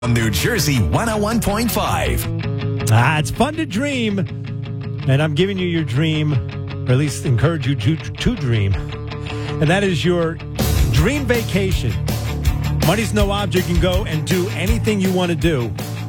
on New Jersey 101.5. It's fun to dream, and I'm giving you your dream, or at least encourage you to dream, and that is your dream vacation. Money's no object. You can go and do anything you want to do.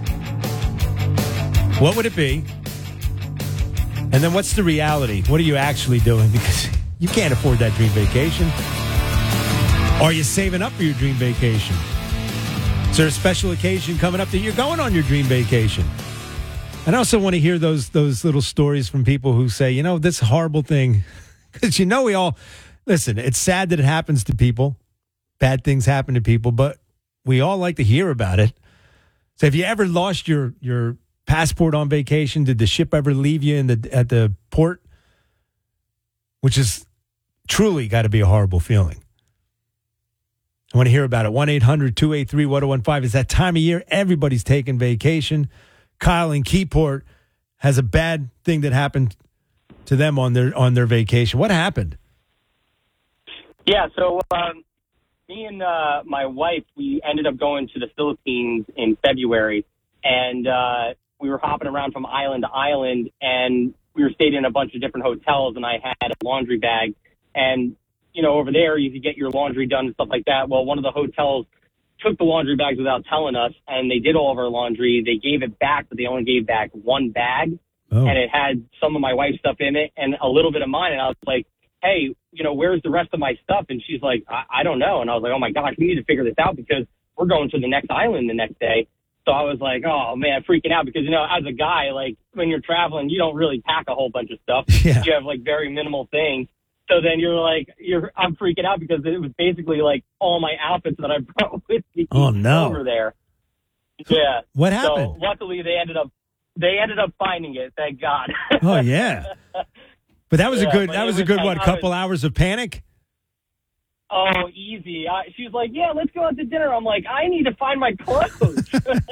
What would it be? And then what's the reality? What are you actually doing? Because you can't afford that dream vacation. Or are you saving up for your dream vacation? Is there a special occasion coming up that you're going on your dream vacation? And I also want to hear those little stories from people who say, this horrible thing. Because we all, listen, it's sad that it happens to people. Bad things happen to people, but we all like to hear about it. So have you ever lost your passport on vacation? Did the ship ever leave you at the port? Which is truly got to be a horrible feeling. I want to hear about it. 1-800-283-1015. It's that time of year. Everybody's taking vacation. Kyle in Keyport has a bad thing that happened to them on their vacation. What happened? Yeah, so me and my wife, we ended up going to the Philippines in February, and we were hopping around from island to island, and we were staying in a bunch of different hotels, and I had a laundry bag, and over there, you could get your laundry done and stuff like that. Well, one of the hotels took the laundry bags without telling us, and they did all of our laundry. They gave it back, but they only gave back one bag, and it had some of my wife's stuff in it and a little bit of mine. And I was like, hey, where's the rest of my stuff? And she's like, I don't know. And I was like, oh, my gosh, we need to figure this out because we're going to the next island the next day. So I was like, oh, man, freaking out because, as a guy, like, when you're traveling, you don't really pack a whole bunch of stuff. Yeah. You have, like, very minimal things. So then I'm freaking out because it was basically like all my outfits that I brought with me over there. Yeah. What happened? So luckily they ended up finding it. Thank God. Oh yeah. But that was a good couple hours of panic? Oh, easy. She was like, yeah, let's go out to dinner. I'm like, I need to find my clothes.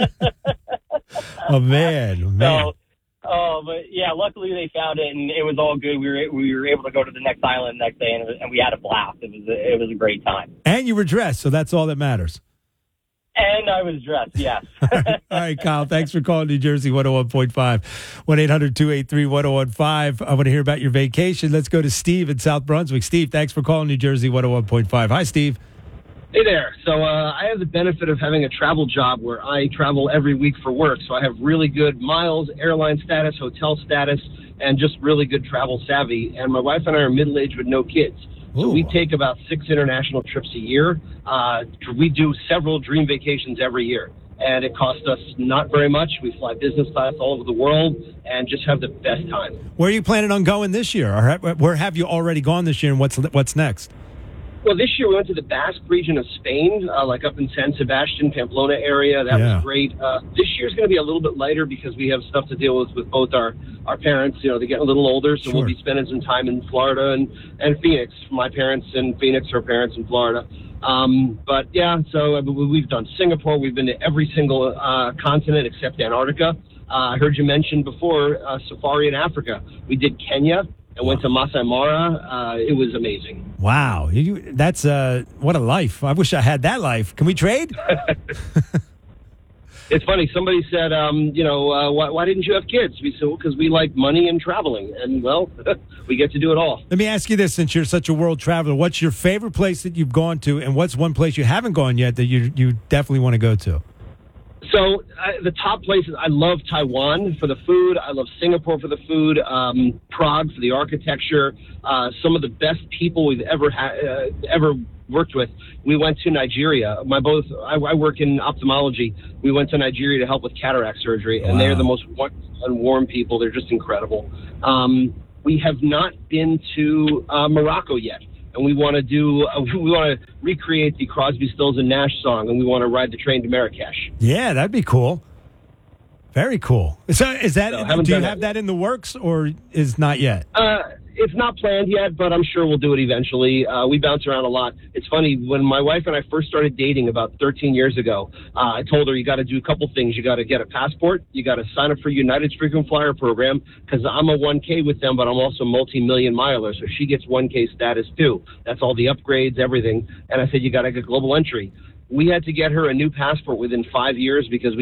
Oh man. But yeah, luckily they found it and it was all good. We were able to go to the next island the next day and we had a blast. It was a great time. And you were dressed, so that's all that matters. And I was dressed, yes. All right, Kyle, thanks for calling New Jersey 101.5. 1-800-283-1015. I want to hear about your vacation. Let's go to Steve in South Brunswick. Steve, thanks for calling New Jersey 101.5. Hi, Steve. Hey there. So I have the benefit of having a travel job where I travel every week for work. So I have really good miles, airline status, hotel status, and just really good travel savvy. And my wife and I are middle-aged with no kids. So we take about 6 international trips a year. We do several dream vacations every year. And it costs us not very much. We fly business class all over the world and just have the best time. Where are you planning on going this year? Or where have you already gone this year, and what's next? Well, this year we went to the Basque region of Spain, like up in San Sebastian, Pamplona area. That was great. This year's going to be a little bit lighter because we have stuff to deal with both our parents. They're getting a little older, so we'll be spending some time in Florida and Phoenix. My parents in Phoenix, her parents in Florida. But yeah, so we've done Singapore. We've been to every single continent except Antarctica. I heard you mention before safari in Africa. We did Kenya. I went to Masai Mara. It was amazing. Wow. That's what a life. I wish I had that life. Can we trade? It's funny. Somebody said, why didn't you have kids? We said, well, because we like money and traveling. And, well, we get to do it all. Let me ask you this, since you're such a world traveler. What's your favorite place that you've gone to, and what's one place you haven't gone yet that you definitely want to go to? So the top places, I love Taiwan for the food. I love Singapore for the food. Prague for the architecture. Some of the best people we've ever worked with. We went to Nigeria. I work in ophthalmology. We went to Nigeria to help with cataract surgery, and they're the most wonderful and warm people. They're just incredible. We have not been to Morocco yet. And we want to recreate the Crosby, Stills, and Nash song, and we want to ride the train to Marrakesh. Yeah, that'd be cool. Very cool. So do you have that in the works, or is not yet? It's not planned yet, but I'm sure we'll do it eventually. We bounce around a lot. It's funny, when my wife and I first started dating about 13 years ago, I told her you got to do a couple things. You got to get a passport. You got to sign up for United's frequent flyer program, because I'm a 1K with them, but I'm also multi-million miler, so she gets 1K status too. That's all the upgrades, everything. And I said, you got to get global entry. we had to get her a new passport within 5 years because we